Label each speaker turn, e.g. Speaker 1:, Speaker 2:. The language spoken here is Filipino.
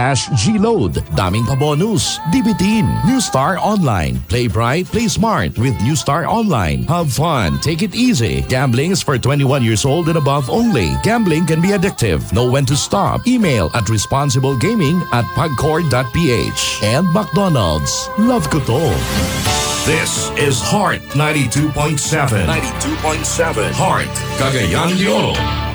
Speaker 1: Cash G-Load, daming pa-bonus, Dibitin, New Star Online. Play bright, play smart with New Star Online. Have fun, take it easy. Gambling is for 21 years old and above only. Gambling can be addictive. Know when to stop. Email at responsiblegaming@pagcor.ph. And McDonald's. Love ko to. This is Heart 92.7. 92.7. Heart, Cagayan de Oro.